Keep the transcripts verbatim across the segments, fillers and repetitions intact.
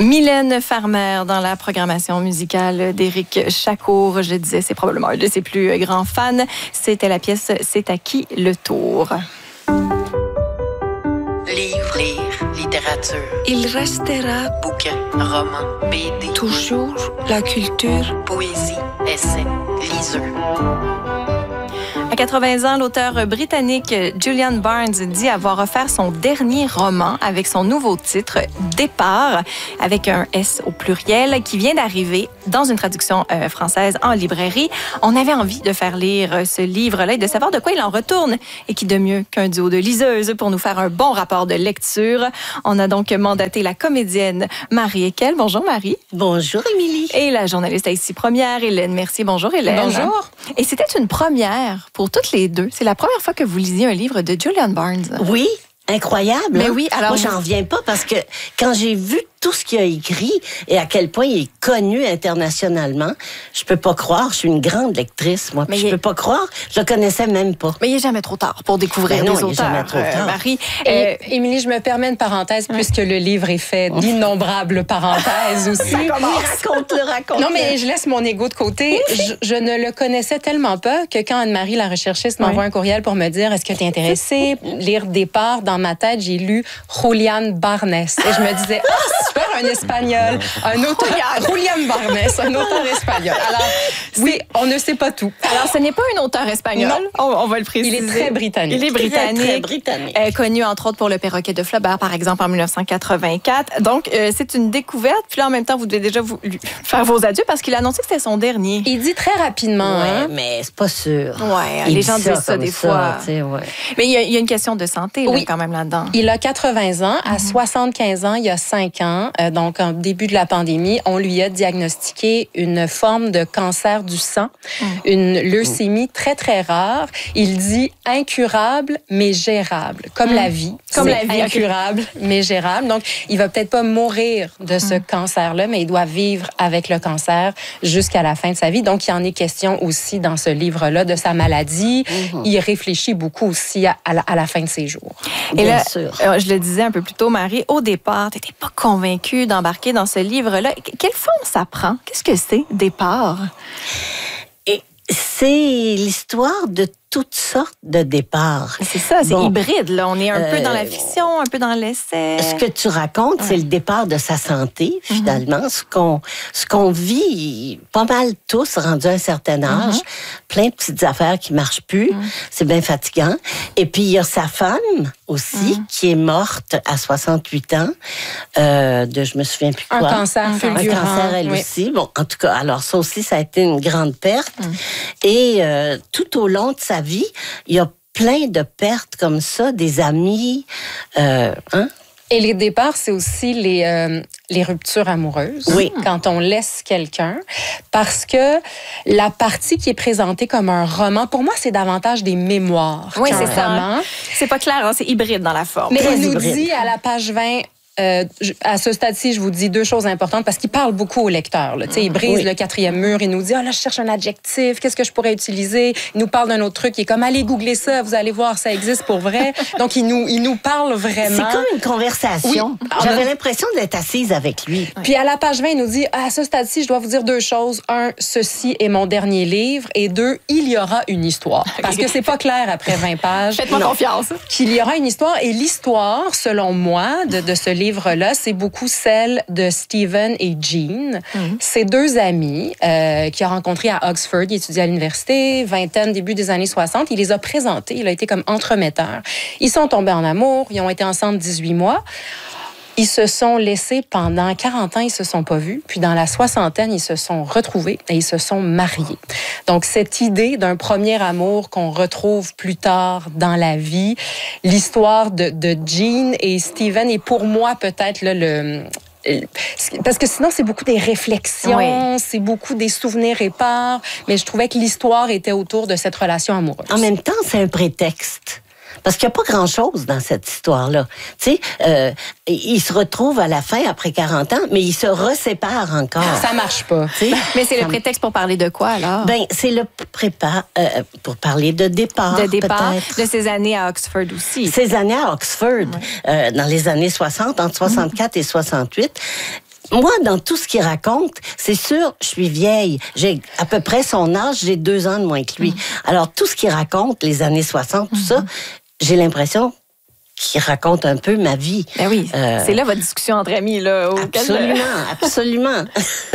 Mylène Farmer dans la programmation musicale d'Éric Chacour. Je disais, c'est probablement un de ses plus grands fans. C'était la pièce « C'est à qui le tour ». Livre, lire, littérature. Il restera Bouquin, roman, B D. toujours la culture. Poésie, essai, liseux. À quatre-vingts ans, l'auteur britannique Julian Barnes dit avoir offert son dernier roman avec son nouveau titre « Départ », avec un S au pluriel, qui vient d'arriver dans une traduction euh, française en librairie. On avait envie de faire lire ce livre-là et de savoir de quoi il en retourne. Et qui de mieux qu'un duo de liseuses pour nous faire un bon rapport de lecture. On a donc mandaté la comédienne Marie Ekel. Bonjour Marie. Bonjour Émilie. Et la journaliste ici première, Hélène Mercier. Bonjour Hélène. Bonjour. Et c'était une première pour toutes les deux. C'est la première fois que vous lisiez un livre de Julian Barnes. Oui, incroyable. Mais hein? oui, alors moi, j'en reviens pas parce que quand j'ai vu tout ce qu'il a écrit et à quel point il est connu internationalement, je peux pas croire. Je suis une grande lectrice, moi. Puis je il... peux pas croire. Je le connaissais même pas. Mais il est jamais trop tard pour découvrir ben non, les il est auteurs. jamais trop tard. Euh, Marie. Et, euh, Émilie, je me permets une parenthèse ouais. puisque le livre est fait d'innombrables parenthèses aussi. Ça commence. Raconte-le, raconte-le. Non, mais je laisse mon ego de côté. je, je ne le connaissais tellement pas que quand Anne-Marie, la recherchiste, m'envoie ouais. un courriel pour me dire est-ce que tu es intéressée? Lire Départ, dans ma tête, j'ai lu Julian Barnes. Et je me disais, ah, oh, super, un espagnol. Un auteur, Julian Barnes, un auteur espagnol. Alors, oui, on ne sait pas tout. Alors, ce n'est pas un auteur espagnol. On, on va le préciser. Il est très britannique. Il est britannique. Très, très britannique. Euh, connu, entre autres, pour Le Perroquet de Flaubert, par exemple, en dix-neuf cent quatre-vingt-quatre. Donc, euh, c'est une découverte. Puis là, en même temps, vous devez déjà vous, lui, faire vos adieux parce qu'il a annoncé que c'était son dernier. Il dit très rapidement. Ouais, hein? mais c'est pas sûr. Ouais, il les gens disent ça des ça, fois. Ouais. Mais il y, a, il y a une question de santé oui. là, quand même là-dedans. Il a quatre-vingts ans. À mm-hmm. soixante-quinze ans, il y a cinq ans, euh, donc en début de la pandémie, on lui a diagnostiqué une forme de cancer du sang, mm. une leucémie très, très rare. Il dit incurable, mais gérable. Comme mm. la vie. Comme la vie. Incurable, mais gérable. Donc, il va peut-être pas mourir de ce mm. cancer-là, mais il doit vivre avec le cancer jusqu'à la fin de sa vie. Donc, il en est question aussi dans ce livre-là de sa maladie. Mm-hmm. Il réfléchit beaucoup aussi à, à, la, à la fin de ses jours. Et Bien là, sûr. Euh, je le disais un peu plus tôt, Marie, au départ, tu n'étais pas convaincue d'embarquer dans ce livre-là. Quelle forme ça prend? Qu'est-ce que c'est, Départ? Et c'est l'histoire de toutes sortes de départs. C'est ça, c'est bon, hybride. Là. On est un euh, peu dans la fiction, un peu dans l'essai. Ce que tu racontes, ouais. c'est le départ de sa santé, finalement. Mm-hmm. Ce qu'on ce qu'on vit, pas mal tous, rendus à un certain âge. Mm-hmm. Plein de petites affaires qui marchent plus. Mm-hmm. C'est bien fatigant. Et puis, il y a sa femme aussi, mm-hmm. qui est morte à soixante-huit ans. Euh, de, je me souviens plus quoi. Un cancer fulgurant. Un cancer, elle oui. aussi. Bon, en tout cas, alors ça aussi, ça a été une grande perte. Mm-hmm. Et euh, tout au long de sa vie, il y a plein de pertes comme ça, des amis, euh, hein? Et les départs, c'est aussi les, euh, les ruptures amoureuses. Oui. Quand on laisse quelqu'un. Parce que la partie qui est présentée comme un roman, pour moi, c'est davantage des mémoires. Oui, c'est ça. Roman. C'est pas clair, hein? C'est hybride dans la forme. Mais Très il nous hybride. dit à la page vingt... Euh, à ce stade-ci, je vous dis deux choses importantes parce qu'il parle beaucoup au lecteur. Là. Il brise oui. le quatrième mur, il nous dit « Ah oh, là, je cherche un adjectif, qu'est-ce que je pourrais utiliser? » Il nous parle d'un autre truc, il est comme « Allez googler ça, vous allez voir, ça existe pour vrai. » Donc, il nous, il nous parle vraiment. C'est comme une conversation. Oui. J'avais a... l'impression d'être assise avec lui. Puis à la page vingt, il nous dit « À ce stade-ci, je dois vous dire deux choses. Un, ceci est mon dernier livre. Et deux, il y aura une histoire. » Parce que c'est pas clair après vingt pages. Faites-moi non. confiance. Qu'il y aura une histoire. Et l'histoire, selon moi, de, de ce livre-là, c'est beaucoup celle de Stephen et Jean. Mm-hmm. C'est deux amis euh, qu'il a rencontrés à Oxford. Il étudiait à l'université, vingtaine, début des années soixante. Il les a présentés. Il a été comme entremetteur. Ils sont tombés en amour. Ils ont été ensemble dix-huit mois. Ils se sont laissés pendant quarante ans, ils se sont pas vus. Puis dans la soixantaine, ils se sont retrouvés et ils se sont mariés. Donc cette idée d'un premier amour qu'on retrouve plus tard dans la vie, l'histoire de, de Jean et Stephen est pour moi peut-être là, le... Parce que sinon, c'est beaucoup des réflexions, oui. c'est beaucoup des souvenirs épars, mais je trouvais que l'histoire était autour de cette relation amoureuse. En même temps, c'est un prétexte. Parce qu'il n'y a pas grand-chose dans cette histoire-là. Tu sais, euh, ils se retrouvent à la fin, après quarante ans, mais ils se reséparent encore. Ça marche pas. T'sais? Mais c'est le prétexte pour parler de quoi, alors? Ben, c'est le prépa euh, pour parler de départ, De départ, peut-être. de ces années à Oxford aussi. Ces années à Oxford, ouais. euh, dans les années soixante, entre soixante-quatre mmh. et soixante-huit. moi, dans tout ce qu'il raconte, c'est sûr, je suis vieille. J'ai à peu près son âge, j'ai deux ans de moins que lui. Mm. Alors, tout ce qu'il raconte, les années soixante, tout mm-hmm. ça, j'ai l'impression qui raconte un peu ma vie. Ben oui, euh, c'est là votre discussion entre amis, là. Au absolument, absolument.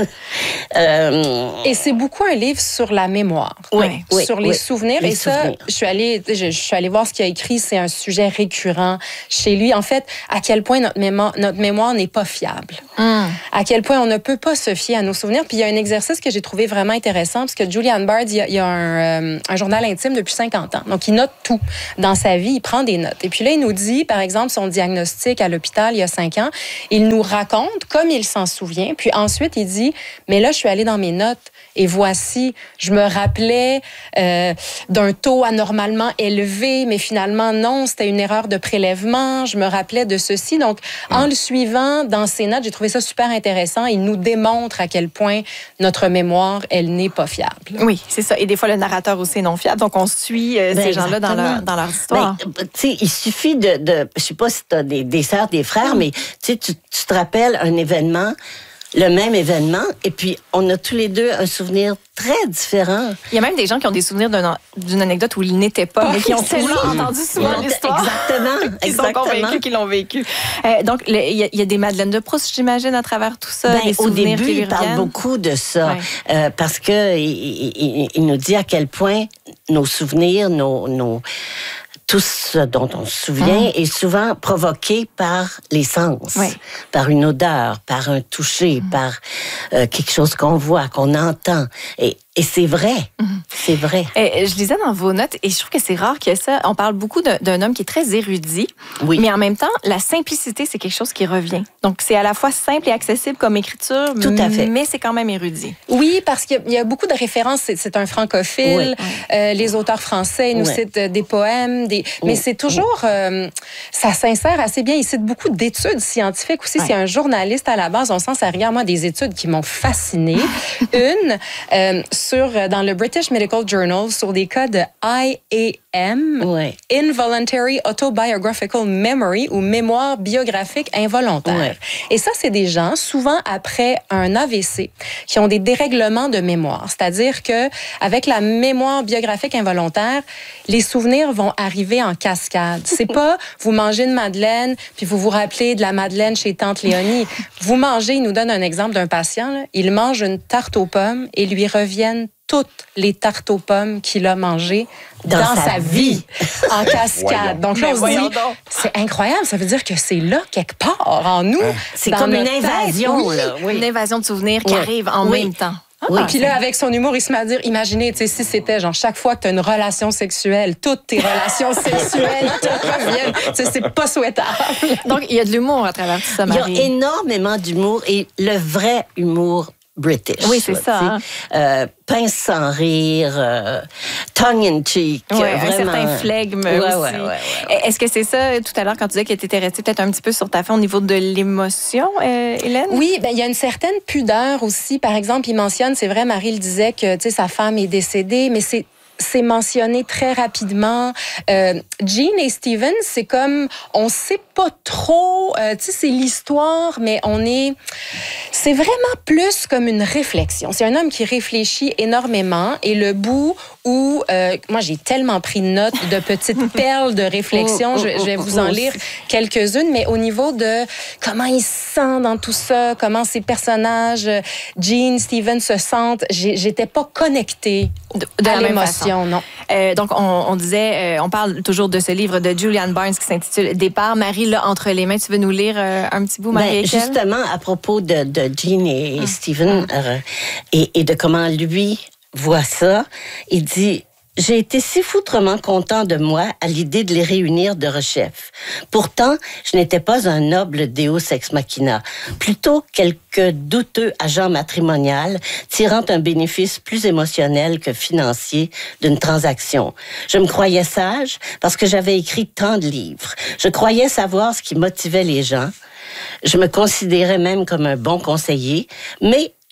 euh, Et c'est beaucoup un livre sur la mémoire, oui, oui, sur les oui, souvenirs. Les Et ça, souvenirs. je suis allée, je, je suis allée voir ce qu'il a écrit. C'est un sujet récurrent chez lui. En fait, à quel point notre mémoire, notre mémoire n'est pas fiable. Mm. À quel point on ne peut pas se fier à nos souvenirs. Puis il y a un exercice que j'ai trouvé vraiment intéressant, parce que Julian Bard, il y a, il y a un, euh, un journal intime depuis cinquante ans. Donc, il note tout dans sa vie. Il prend des notes. Et puis là, il nous dit, par exemple, son diagnostic à l'hôpital il y a cinq ans. Il nous raconte comme il s'en souvient. Puis ensuite, il dit, mais là, je suis allée dans mes notes et voici, je me rappelais euh, d'un taux anormalement élevé, mais finalement, non, c'était une erreur de prélèvement. Je me rappelais de ceci. Donc, mmh. en le suivant dans ses notes, j'ai trouvé ça super intéressant. Il nous démontre à quel point notre mémoire, elle n'est pas fiable. Oui, c'est ça. Et des fois, le narrateur aussi est non fiable. Donc, on suit euh, ben, ces gens-là dans leur, dans leur histoire. Ben, tu sais, il suffit de, de je sais pas si tu as des, des sœurs, des frères, mmh. mais tu, tu te rappelles un événement, le même événement, et puis on a tous les deux un souvenir très différent. Il y a même des gens qui ont des souvenirs d'un, d'une anecdote où ils n'étaient pas, oh, mais qui ont tellement oui. entendu souvent oui. l'histoire. Exactement. Ils sont convaincus qu'ils l'ont vécu. Euh, donc, il y, y a des Madeleines de Proust, j'imagine, à travers tout ça. Ben, les souvenirs au début, qui il parle beaucoup de ça, ouais. euh, parce que il, il, il nous dit à quel point nos souvenirs, nos... nos tout ce dont on se souvient mmh. est souvent provoqué par les sens, oui. par une odeur, par un toucher, mmh. par euh, quelque chose qu'on voit, qu'on entend. Et, et c'est vrai, mmh. c'est vrai. Et je lisais dans vos notes, et je trouve que c'est rare que ça. On parle beaucoup d'un, d'un homme qui est très érudit, oui. mais en même temps, la simplicité, c'est quelque chose qui revient. Donc, c'est à la fois simple et accessible comme écriture, tout à fait. Mais c'est quand même érudit. Oui, parce qu'il y a beaucoup de références. C'est, c'est un francophile. Oui. Euh, les auteurs français nous oui. citent des poèmes, des... mais oui. c'est toujours... Euh, ça s'insère assez bien. Il cite beaucoup d'études scientifiques aussi. Oui. C'est un journaliste à la base. On sent ça rigueur. Moi, des études qui m'ont fascinée. Une... Euh, sur, dans le British Medical Journal, sur des cas de I A M, ouais. Involuntary Autobiographical Memory, ou mémoire biographique involontaire. Ouais. Et ça, c'est des gens, souvent après un A V C, qui ont des dérèglements de mémoire. C'est-à-dire que avec la mémoire biographique involontaire, les souvenirs vont arriver en cascade. C'est pas vous mangez une madeleine, puis vous vous rappelez de la madeleine chez Tante Léonie. Vous mangez, il nous donne un exemple d'un patient, là, il mange une tarte aux pommes et lui reviennent toutes les tartes aux pommes qu'il a mangées dans, dans sa, sa vie, en cascade. Donc là, on se dit, c'est incroyable. Ça veut dire que c'est là, quelque part, en nous. C'est comme une invasion. Là. Oui. Une invasion de souvenirs qui oui. arrive en oui. même temps. Ah, oui. Puis là, avec son humour, il se met à dire, imaginez, tu sais, si c'était genre chaque fois que tu as une relation sexuelle, toutes tes relations sexuelles te reviennent, tu sais, c'est pas souhaitable. Donc, il y a de l'humour à travers tout ça, Marie. Il y a énormément d'humour et le vrai humour British. Oui, c'est ça. Hein? Euh, pince sans rire, euh, tongue in cheek. Oui, vraiment. Un certain flegme ouais, aussi. Ouais, ouais, ouais, ouais. Est-ce que c'est ça, tout à l'heure, quand tu disais que tu étais restée peut-être un petit peu sur ta fin au niveau de l'émotion, euh, Hélène? Oui, ben il y a une certaine pudeur aussi. Par exemple, il mentionne, c'est vrai, Marie le disait, que tu sais, sa femme est décédée, mais c'est c'est mentionné très rapidement. Euh, Jean et Steven, c'est comme, on sait pas trop, euh, tu sais, c'est l'histoire, mais on est, c'est vraiment plus comme une réflexion. C'est un homme qui réfléchit énormément et le bout où, euh, moi j'ai tellement pris note de petites perles de réflexion, je, je vais vous en lire quelques-unes, mais au niveau de comment il se sent dans tout ça, comment ces personnages, Jean, Steven se sentent, j'étais pas connectée de, de à l'émotion. Non. Euh, donc, on, on disait, euh, on parle toujours de ce livre de Julian Barnes qui s'intitule Départ. Marie, là, entre les mains, tu veux nous lire euh, un petit bout, Marie? Ben, justement, à propos de, de Jean et, et hum. Steven, hum. Euh, et, et de comment lui voit ça, il dit... J'ai été si foutrement content de moi à l'idée de les réunir de rechef. Pourtant, je n'étais pas un noble Deus ex machina, plutôt quelque douteux agent matrimonial tirant un bénéfice plus émotionnel que financier d'une transaction. Je me croyais sage parce que j'avais écrit tant de livres. Je croyais savoir ce qui motivait les gens. Je me considérais même comme un bon conseiller, mais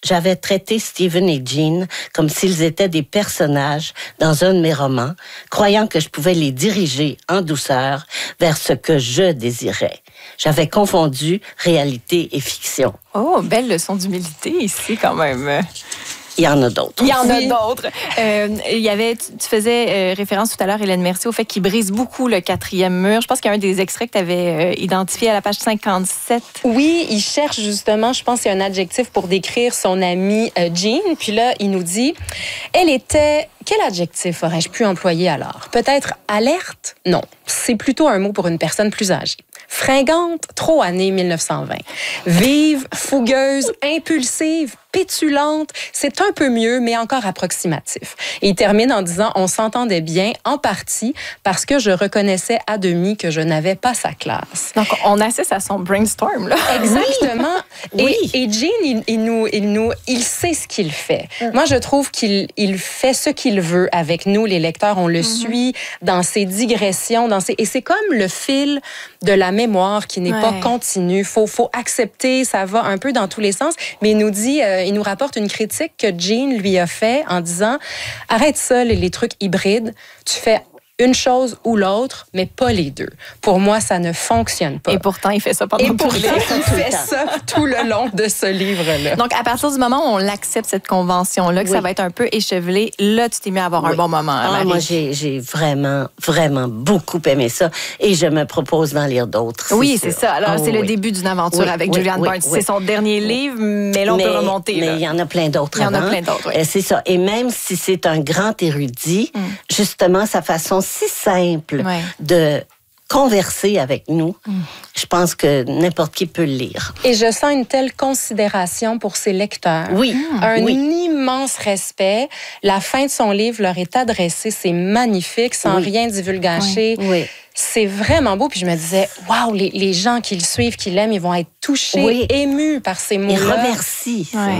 j'avais traité Stephen et Jean comme s'ils étaient des personnages dans un de mes romans, croyant que je pouvais les diriger en douceur vers ce que je désirais. J'avais confondu réalité et fiction. Oh, belle leçon d'humilité ici quand même. Il y en a d'autres. Il y en a Oui. d'autres. Euh, il y avait, tu, tu faisais euh, référence tout à l'heure, Hélène Mercier, au fait qu'il brise beaucoup le quatrième mur. Je pense qu'il y a un des extraits que tu avais euh, identifié à la page cinquante-sept. Oui, il cherche justement, je pense, qu'il y a un adjectif pour décrire son amie euh, Jean. Puis là, il nous dit, elle était... Quel adjectif aurais-je pu employer alors? Peut-être alerte? Non, c'est plutôt un mot pour une personne plus âgée. Fringante, trop année mille neuf cent vingt. Vive, fougueuse, impulsive, pétulante, c'est un peu mieux, mais encore approximatif. Et il termine en disant, on s'entendait bien, en partie, parce que je reconnaissais à demi que je n'avais pas sa classe. Donc, on assiste à son brainstorm, là. Exactement. Oui. Et, et Jean, il, il nous, il nous, il sait ce qu'il fait. Mm. Moi, je trouve qu'il il fait ce qu'il veut avec nous, les lecteurs. On le mm-hmm. suit dans ses digressions, dans ses, et c'est comme le fil de la mémoire qui n'est ouais. pas continu. Faut, faut accepter, ça va un peu dans tous les sens. Mais il nous dit, euh, il nous rapporte une critique que Jean lui a fait en disant, arrête ça, les, les trucs hybrides. Tu fais une chose ou l'autre, mais pas les deux. Pour moi, ça ne fonctionne pas. Et pourtant, il fait ça pendant Et tout pourtant, le livre. il fait ça tout le long de ce livre-là. Donc, à partir du moment où on l'accepte, cette convention-là, que oui. ça va être un peu échevelé, là, tu t'es mis à avoir oui. un bon moment. Ah, Marie. moi, j'ai, j'ai vraiment, vraiment beaucoup aimé ça. Et je me propose d'en lire d'autres. Oui, c'est, c'est ça. Alors, oh, c'est oui. le début d'une aventure oui, avec oui, Julian oui, Barnes. oui. C'est son dernier livre, mais là, on mais, peut remonter. Mais là. il y en a plein d'autres Il y en avant. a plein d'autres, oui. Et c'est ça. Et même si c'est un grand érudit, mm. justement, sa façon si simple ouais. de converser avec nous, mm. je pense que n'importe qui peut le lire. Et je sens une telle considération pour ses lecteurs. Oui. Mm. Un oui. immense respect. La fin de son livre leur est adressée. C'est magnifique, sans oui. rien divulgacher. Oui. oui. C'est vraiment beau. Puis je me disais, waouh, les, les gens qui le suivent, qui l'aiment, ils vont être touchés, oui. émus par ces mots-là. Ils remercient. Ouais.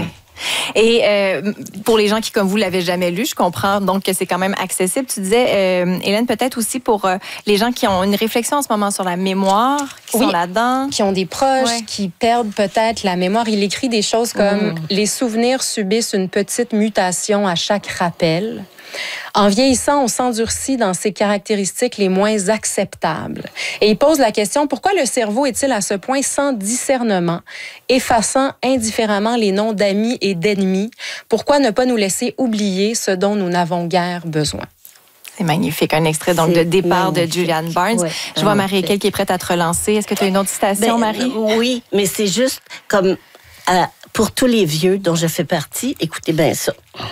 Et euh, pour les gens qui, comme vous, l'avaient jamais lu, je comprends donc que c'est quand même accessible. Tu disais, euh, Hélène, peut-être aussi pour euh, les gens qui ont une réflexion en ce moment sur la mémoire, qui oui, sont là-dedans. Qui ont des proches, ouais. qui perdent peut-être la mémoire. Il écrit des choses comme mmh. « Les souvenirs subissent une petite mutation à chaque rappel. » En vieillissant, on s'endurcit dans ses caractéristiques les moins acceptables. Et il pose la question, pourquoi le cerveau est-il à ce point sans discernement, effaçant indifféremment les noms d'amis et d'ennemis? Pourquoi ne pas nous laisser oublier ce dont nous n'avons guère besoin? C'est magnifique. Un extrait donc de Départ magnifique. de Julian Barnes. Ouais, Je vois Marie-Équelle qui est prête à te relancer. Est-ce que tu as une autre citation, ben, Marie? Oui, mais c'est juste comme euh, pour tous les vieux dont je fais partie, écoutez bien ça.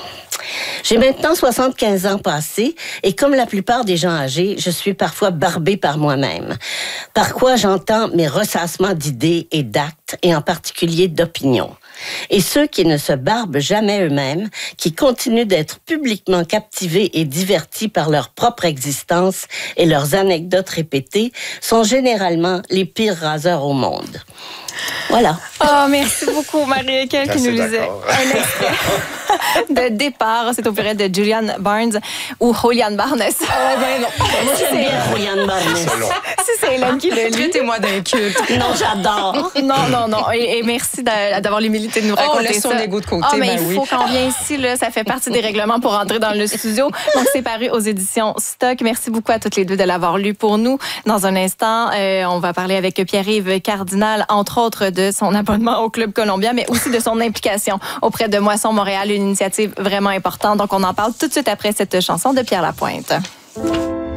J'ai maintenant soixante-quinze ans passés et comme la plupart des gens âgés, je suis parfois barbée par moi-même. Par quoi j'entends mes ressassements d'idées et d'actes et en particulier d'opinions. Et ceux qui ne se barbent jamais eux-mêmes, qui continuent d'être publiquement captivés et divertis par leur propre existence et leurs anecdotes répétées, sont généralement les pires raseurs au monde. Voilà. Oh, merci beaucoup, Marie-Équelle, qui nous lisait un extrait de Départ. C'est opérette de Julian Barnes ou Julian Barnes. Ah, ben non. Moi, j'aime bien Julian Barnes. Si c'est Hélène qui le lit. Traitez-moi d'un culte. Non, j'adore. Non, non, non. Et, et merci d'avoir l'humilité de nous raconter oh, laisse ça. son égo de côté, oh, mais ben il oui. faut qu'on vienne ici. Là, ça fait partie des règlements pour entrer dans le studio. Donc, c'est paru aux éditions Stock. Merci beaucoup à toutes les deux de l'avoir lu pour nous. Dans un instant, euh, on va parler avec Pierre-Yves Cardinal, entre autres de son abonnement au Club Colombia, mais aussi de son implication auprès de Moisson Montréal, une initiative vraiment importante. Donc, on en parle tout de suite après cette chanson de Pierre Lapointe.